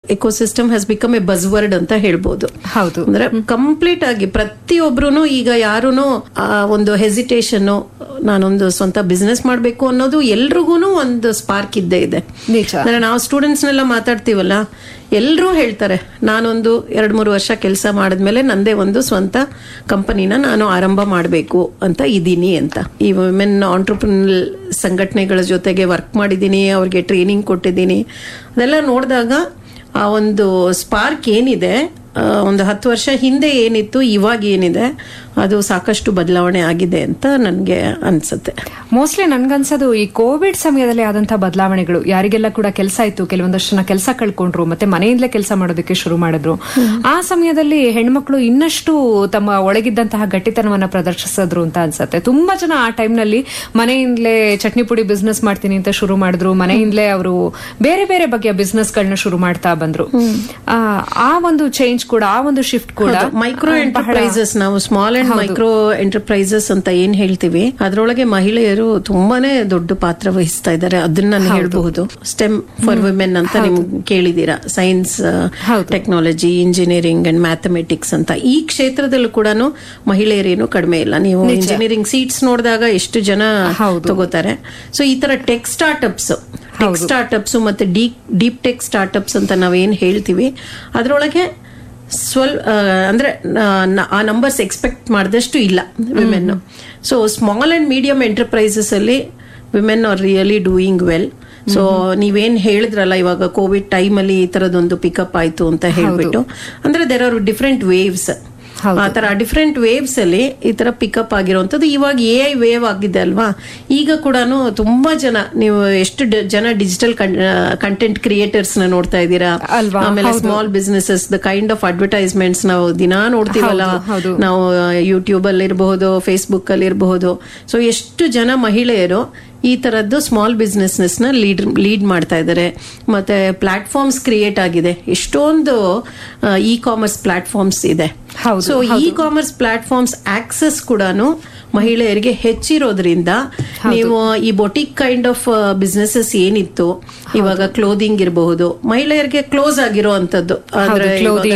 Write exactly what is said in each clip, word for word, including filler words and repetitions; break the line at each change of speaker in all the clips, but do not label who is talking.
Ecosystem has become A ಬಸ್ವರ್ಡ್ ಅಂತ ಹೇಳ್ಬೋದು.
ಹೌದು.
ಅಂದ್ರೆ ಕಂಪ್ಲೀಟ್ ಆಗಿ ಪ್ರತಿಯೊಬ್ರು ಈಗ ಯಾರುನು ಆ ಒಂದು ಹೆಸಿಟೇಷನ್, ನಾನೊಂದು ಸ್ವಂತ ಬಿಸ್ನೆಸ್ ಮಾಡ್ಬೇಕು ಅನ್ನೋದು ಎಲ್ರಿಗೂ ಒಂದು ಸ್ಪಾರ್ಕ್ ಇದ್ದೇ ಇದೆ. ಅಂದ್ರೆ ನಾವು ಸ್ಟೂಡೆಂಟ್ಸ್ ನೆಲ್ಲ ಮಾತಾಡ್ತೀವಲ್ಲ, ಎಲ್ರೂ ಹೇಳ್ತಾರೆ ನಾನೊಂದು ಎರಡ್ ಮೂರು ವರ್ಷ ಕೆಲಸ ಮಾಡಿದ್ಮೇಲೆ ನಂದೇ ಒಂದು ಸ್ವಂತ ಕಂಪನಿನ ನಾನು ಆರಂಭ ಮಾಡಬೇಕು ಅಂತ ಇದ್ದೀನಿ ಅಂತ. ಈ ವಿಮೆನ್ ಆಂಟ್ರಪ್ರಿನರ್ ಸಂಘಟನೆಗಳ ಜೊತೆಗೆ ವರ್ಕ್ ಮಾಡಿದ್ದೀನಿ, ಅವ್ರಿಗೆ ಟ್ರೈನಿಂಗ್ ಕೊಟ್ಟಿದ್ದೀನಿ. ಅದೆಲ್ಲ ನೋಡಿದಾಗ ಆ ಒಂದು ಸ್ಪಾರ್ಕ್ ಏನಿದೆ, ಒಂದು ಹತ್ತು ವರ್ಷ ಹಿಂದೆ ಏನಿತ್ತು ಇವಾಗ ಏನಿದೆ, ಅದು ಸಾಕಷ್ಟು ಬದಲಾವಣೆ ಆಗಿದೆ ಅಂತ ನನಗೆ ಅನ್ಸುತ್ತೆ.
ಮೋಸ್ಟ್ಲಿ ನನ್ಗನ್ಸೋದು ಈ ಕೋವಿಡ್ ಸಮಯದಲ್ಲಿ ಆದಂತಹ ಬದಲಾವಣೆಗಳು, ಯಾರಿಗೆಲ್ಲ ಕೂಡ ಕೆಲಸ ಇತ್ತು, ಕೆಲವೊಂದಷ್ಟು ಜನ ಕೆಲಸ ಕಳ್ಕೊಂಡ್ರು, ಮತ್ತೆ ಮನೆಯಿಂದಲೇ ಕೆಲಸ ಮಾಡೋದಕ್ಕೆ ಶುರು ಮಾಡಿದ್ರು. ಆ ಸಮಯದಲ್ಲಿ ಹೆಣ್ಮಕ್ಳು ಇನ್ನಷ್ಟು ತಮ್ಮ ಒಳಗಿದ್ದಂತಹ ಗಟ್ಟಿತನವನ್ನ ಪ್ರದರ್ಶಿಸಿದ್ರು ಅಂತ ಅನ್ಸುತ್ತೆ. ತುಂಬಾ ಜನ ಆ ಟೈಮ್ ನಲ್ಲಿ ಮನೆಯಿಂದಲೇ ಚಟ್ನಿ ಪುಡಿ ಬಿಸ್ನೆಸ್ ಮಾಡ್ತೀನಿ ಅಂತ ಶುರು ಮಾಡಿದ್ರು, ಮನೆಯಿಂದಲೇ ಅವರು ಬೇರೆ ಬೇರೆ ಬಗೆಯ ಬಿಸ್ನೆಸ್ ಗಳನ್ನ ಶುರು ಮಾಡ್ತಾ ಬಂದ್ರು. ಆ ಒಂದು ಚೇಂಜ್ ಕೂಡ, ಆ ಒಂದು ಶಿಫ್ಟ್ ಕೂಡ
ಮೈಕ್ರೋ ಎಂಟರ್ಪ್ರೈಸಸ್, ನಾವು ಸ್ಮಾಲ್ ಅಂಡ್ ಮೈಕ್ರೋ ಎಂಟರ್ಪ್ರೈಸಸ್ ಅಂತ ಏನ್ ಹೇಳ್ತೀವಿ, ಅದರೊಳಗೆ ಮಹಿಳೆಯರು ತುಂಬಾನೇ ದೊಡ್ಡ ಪಾತ್ರ ವಹಿಸ್ತಾ ಇದ್ದಾರೆ. ಅದನ್ನ ನಾನು ಹೇಳಬಹುದು. ಸ್ಟೆಮ್ ಫಾರ್ ವಿಮೆನ್ ಅಂತ ನಿಮ್ಗೆ ಕೇಳಿದೀರಾ, science, technology, engineering and mathematics ಅಂತ. ಈ ಕ್ಷೇತ್ರದಲ್ಲೂ ಕೂಡ ಮಹಿಳೆಯರೇನು ಕಡಿಮೆ ಇಲ್ಲ. ನೀವು ಇಂಜಿನಿಯರಿಂಗ್ ಸೀಟ್ಸ್ ನೋಡಿದಾಗ ಎಷ್ಟು ಜನ ತಗೋತಾರೆ. ಸೊ ಈ ತರ ಟೆಕ್ ಸ್ಟಾರ್ಟ್ಅಪ್ಸ್ ಟೆಕ್ ಸ್ಟಾರ್ಟ್ಅಪ್ಸ್ ಮತ್ತೆ ಡೀಪ್ ಡೀಪ್ ಟೆಕ್ ಸ್ಟಾರ್ಟ್ಅಪ್ಸ್ ಅಂತ ನಾವೇನ್ ಹೇಳ್ತೀವಿ, ಅದರೊಳಗೆ ಸ್ವಲ್ಪ ಅಂದ್ರೆ ಆ ನಂಬರ್ಸ್ ಎಕ್ಸ್ಪೆಕ್ಟ್ ಮಾಡಿದಷ್ಟು ಇಲ್ಲ women. So small and medium enterprises ಅಲ್ಲಿ women are really doing well. So ನೀವೇನ್ ಹೇಳಿದ್ರಲ್ಲ, ಇವಾಗ ಕೋವಿಡ್ ಟೈಮ್ ಅಲ್ಲಿ ಈ ತರದೊಂದು ಪಿಕಪ್ ಆಯ್ತು ಅಂತ ಹೇಳ್ಬಿಟ್ಟು, ಅಂದ್ರೆ ದೇರ್ ಆರ್ ಡಿಫ್ರೆಂಟ್ ವೇವ್ಸ್. ಆ ತರ ಡಿಫ್ರೆಂಟ್ ವೇವ್ಸ್ ಅಲ್ಲಿ ಈ ತರ ಪಿಕಪ್ ಆಗಿರುವಂತದ್ದು. ಇವಾಗ ಎ ಐ ವೇವ್ ಆಗಿದೆ ಅಲ್ವಾ, ಈಗ ಕೂಡ ತುಂಬಾ ಜನ, ನೀವು ಎಷ್ಟು ಜನ ಡಿಜಿಟಲ್ ಕಂಟೆಂಟ್ ಕ್ರಿಯೇಟರ್ಸ್ ನ ನೋಡ್ತಾ ಇದ್ದೀರಾ, ಆಮೇಲೆ small businesses, the kind of advertisements ನಾವು ದಿನಾ ನೋಡ್ತೀವಲ್ಲ, ನಾವು ಯೂಟ್ಯೂಬ್ ಅಲ್ಲಿ ಇರಬಹುದು, ಫೇಸ್ಬುಕ್ ಅಲ್ಲಿ ಇರಬಹುದು. ಸೊ ಎಷ್ಟು ಜನ ಮಹಿಳೆಯರು ಈ ತರದ್ದು ಸ್ಮಾಲ್ ಬಿಸ್ನೆಸ್ ನ ಲೀಡ್ ಲೀಡ್ ಮಾಡ್ತಾ ಇದ್ದಾರೆ. ಮತ್ತೆ ಪ್ಲಾಟ್ಫಾರ್ಮ್ಸ್ ಕ್ರಿಯೇಟ್ ಆಗಿದೆ, ಎಷ್ಟೊಂದು ಇ ಕಾಮರ್ಸ್ ಪ್ಲಾಟ್ಫಾರ್ಮ್ಸ್ ಇದೆ. So E commerce platforms access ಕೂಡ ಮಹಿಳೆಯರಿಗೆ ಹೆಚ್ಚಿರೋದ್ರಿಂದ ನೀವು ಈ ಬೊಟಿಕ್ ಕೈಂಡ್ ಆಫ್ ಬಿಸ್ನೆಸಸ್ ಏನಿತ್ತು, ಇವಾಗ ಕ್ಲೋದಿಂಗ್ ಇರಬಹುದು, ಮಹಿಳೆಯರಿಗೆ ಕ್ಲೋಸ್ ಆಗಿರೋ ಅಂತದ್ದು, ಅಂದ್ರೆ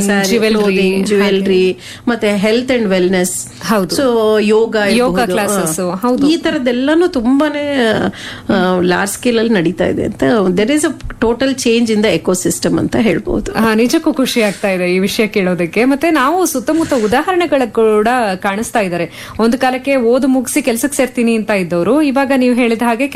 ಜ್ಯುವೆಲ್ರಿ, ಮತ್ತೆ ಹೆಲ್ತ್ ಅಂಡ್ ವೆಲ್ನೆಸ್, ಸೊ ಯೋಗ, ಈ ತರದೆಲ್ಲಾನು ತುಂಬಾನೇ ಲಾರ್ಜ್ ಸ್ಕೇಲ್ ಅಲ್ಲಿ ನಡೀತಾ ಇದೆ ಅಂತ. There is a total change in the ecosystem ಅಂತ ಹೇಳ್ಬಹುದು.
ನಿಜಕ್ಕೂ ಖುಷಿ ಆಗ್ತಾ ಇದೆ ಈ ವಿಷಯ ಕೇಳೋದಕ್ಕೆ. ಮತ್ತೆ ನಾವು ಸುತ್ತಮುತ್ತ ಉದಾಹರಣೆಗಳ ಕೂಡ ಕಾಣಿಸ್ತಾ ಇದ್ದಾರೆ. ಒಂದು ಕಾಲಕ್ಕೆ ಓದು ಮುಗಿಸಿ ಕೆಲ್ಸಕ್ಕೆ ಸೇರ್ತೀನಿ ಅಂತ ಇದ್ದವರು ಇವಾಗ ನೀವು ಹೇಳಿದ ಹಾಗೆ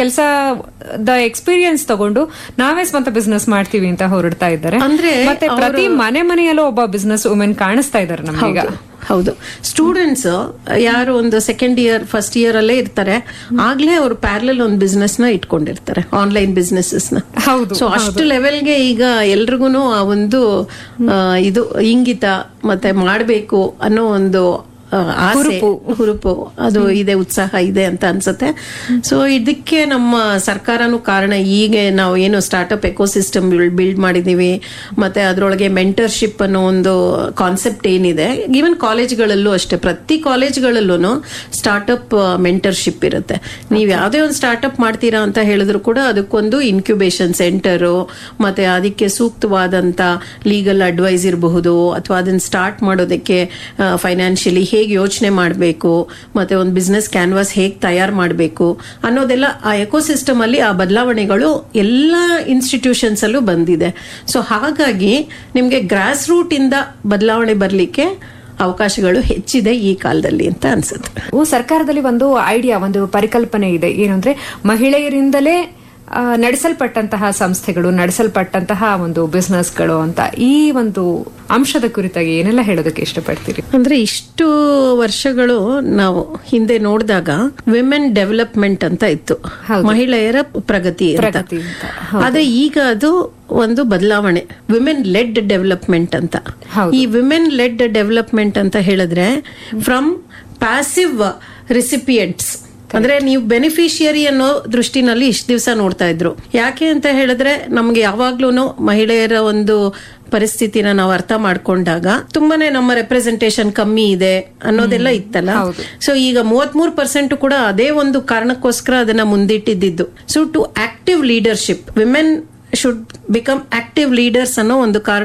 ಕೆಲಸದ ಎಕ್ಸ್ಪೀರಿಯನ್ಸ್ ತಗೊಂಡು ನಾವೇ ಸ್ವಂತ ಬಿಸ್ನೆಸ್ ಮಾಡ್ತೀವಿ ಅಂತ ಹೊರಡ್ತಾ ಇದ್ದಾರೆ. ಅಂದ್ರೆ ಮತ್ತೆ ಪ್ರತಿ ಮನೆ ಮನೆಯಲ್ಲೂ ಒಬ್ಬ ಬಿಸ್ನೆಸ್ ವುಮೆನ್ ಕಾಣಿಸ್ತಾ ಇದ್ದಾರೆ ನಮಗೀಗ.
ಹೌದು, ಸ್ಟೂಡೆಂಟ್ಸ್ ಯಾರು ಒಂದು ಸೆಕೆಂಡ್ ಇಯರ್ ಫಸ್ಟ್ ಇಯರ್ ಅಲ್ಲೇ ಇರ್ತಾರೆ, ಆಗ್ಲೇ ಅವರು ಪ್ಯಾರಲಲ್ ಒಂದು ಬಿಸ್ನೆಸ್ ನ ಇಟ್ಕೊಂಡಿರ್ತಾರೆ, ಆನ್ಲೈನ್ ಬಿಸ್ನೆಸಸ್ ನ. ಸೊ ಅಷ್ಟು ಲೆವೆಲ್ಗೆ ಈಗ ಎಲ್ರಿಗೂ ಆ ಒಂದು ಇದು ಇಂಗಿತ ಮತ್ತೆ ಮಾಡಬೇಕು ಅನ್ನೋ ಒಂದು ಆಸೆ, ಹುರುಪು ಅದು ಇದೆ, ಉತ್ಸಾಹ ಇದೆ ಅಂತ ಅನ್ಸುತ್ತೆ. ಸೊ ಇದಕ್ಕೆ ನಮ್ಮ ಸರ್ಕಾರನೂ ಕಾರಣ. ಈಗ ನಾವು ಏನು ಸ್ಟಾರ್ಟ್ಅಪ್ ಎಕೋಸಿಸ್ಟಮ್ ಬಿಲ್ಡ್ ಮಾಡಿದೀವಿ, ಮತ್ತೆ ಅದರೊಳಗೆ ಮೆಂಟರ್ಶಿಪ್ ಅನ್ನೋ ಒಂದು ಕಾನ್ಸೆಪ್ಟ್ ಏನಿದೆ, ಈವನ್ ಕಾಲೇಜ್ಗಳಲ್ಲೂ ಅಷ್ಟೇ, ಪ್ರತಿ ಕಾಲೇಜ್ಗಳಲ್ಲೂ ಸ್ಟಾರ್ಟ್ಅಪ್ ಮೆಂಟರ್ಶಿಪ್ ಇರುತ್ತೆ. ನೀವು ಯಾವುದೇ ಒಂದು ಸ್ಟಾರ್ಟ್ಅಪ್ ಮಾಡ್ತೀರಾ ಅಂತ ಹೇಳಿದ್ರು ಕೂಡ ಅದಕ್ಕೊಂದು ಇನ್ಕ್ಯುಬೇಷನ್ ಸೆಂಟರು, ಮತ್ತೆ ಅದಕ್ಕೆ ಸೂಕ್ತವಾದಂತ ಲೀಗಲ್ ಅಡ್ವೈಸ್ ಇರಬಹುದು, ಅಥವಾ ಅದನ್ನ ಸ್ಟಾರ್ಟ್ ಮಾಡೋದಕ್ಕೆ ಫೈನಾನ್ಷಿಯಲಿ ಹೇಗೆ ಯೋಚನೆ ಮಾಡಬೇಕು, ಮತ್ತೆ ಒಂದು ಬಿಸ್ನೆಸ್ ಕ್ಯಾನ್ವಾಸ್ ಹೇಗೆ ತಯಾರು ಮಾಡಬೇಕು ಅನ್ನೋದೆಲ್ಲ ಆ ಎಕೋಸಿಸ್ಟಮ್ ಅಲ್ಲಿ ಆ ಬದಲಾವಣೆಗಳು ಎಲ್ಲ ಇನ್ಸ್ಟಿಟ್ಯೂಷನ್ಸ್ ಅಲ್ಲೂ ಬಂದಿದೆ. ಸೊ ಹಾಗಾಗಿ ನಿಮ್ಗೆ ಗ್ರಾಸ್ ರೂಟ್ ಇಂದ ಬದಲಾವಣೆ ಬರ್ಲಿಕ್ಕೆ ಅವಕಾಶಗಳು ಹೆಚ್ಚಿದೆ ಈ ಕಾಲದಲ್ಲಿ ಅಂತ ಅನ್ಸುತ್ತೆ.
ಸರ್ಕಾರದಲ್ಲಿ ಒಂದು ಐಡಿಯಾ, ಒಂದು ಪರಿಕಲ್ಪನೆ ಇದೆ, ಏನಂದ್ರೆ ಮಹಿಳೆಯರಿಂದಲೇ ನಡೆಸಲ್ಪಟ್ಟಂತಹ ಸಂಸ್ಥೆಗಳು, ನಡೆಸಲ್ಪಟ್ಟಂತಹ ಒಂದು ಬಿಸ್ನೆಸ್ಗಳು ಅಂತ. ಈ ಒಂದು ಅಂಶದ ಕುರಿತಾಗಿ ಏನೆಲ್ಲ ಹೇಳೋದಕ್ಕೆ ಇಷ್ಟಪಡ್ತೀರಿ?
ಅಂದ್ರೆ ಇಷ್ಟು ವರ್ಷಗಳು ನಾವು ಹಿಂದೆ ನೋಡಿದಾಗ ವಿಮೆನ್ ಡೆವಲಪ್ಮೆಂಟ್ ಅಂತ ಇತ್ತು, ಮಹಿಳೆಯರ ಪ್ರಗತಿ ಅಂತ. ಆದ್ರೆ ಈಗ ಅದು ಒಂದು ಬದಲಾವಣೆ, ವಿಮೆನ್ ಲೆಡ್ ಡೆವಲಪ್ಮೆಂಟ್ ಅಂತ. ಈ ವಿಮೆನ್ ಲೆಡ್ ಡೆವಲಪ್ಮೆಂಟ್ ಅಂತ ಹೇಳಿದ್ರೆ ಫ್ರಮ್ ಪ್ಯಾಸಿವ್ ರಿಸಿಪಿಯೆಂಟ್ಸ್, ಅಂದ್ರೆ ನೀವು ಬೆನಿಫಿಷಿಯರಿ ಅನ್ನೋ ದೃಷ್ಟಿನಲ್ಲಿ ಇಷ್ಟು ದಿವಸ ನೋಡ್ತಾ ಇದ್ರು. ಯಾಕೆ ಅಂತ ಹೇಳಿದ್ರೆ ನಮ್ಗೆ ಯಾವಾಗ್ಲೂ ಮಹಿಳೆಯರ ಒಂದು ಪರಿಸ್ಥಿತಿನ ನಾವು ಅರ್ಥ ಮಾಡ್ಕೊಂಡಾಗ ತುಂಬಾನೇ ನಮ್ಮ ರೆಪ್ರೆಸೆಂಟೇಷನ್ ಕಮ್ಮಿ ಇದೆ ಅನ್ನೋದೆಲ್ಲ ಇತ್ತಲ್ಲ. ಸೊ ಈಗ ಮೂವತ್ಮೂರು ಪರ್ಸೆಂಟ್ ಕೂಡ ಅದೇ ಒಂದು ಕಾರಣಕ್ಕೋಸ್ಕರ ಅದನ್ನ ಮುಂದಿಟ್ಟಿದ್ದು. So to active leadership, women should become active leaders ಅನ್ನೋ ಒಂದು ಕಾರಣ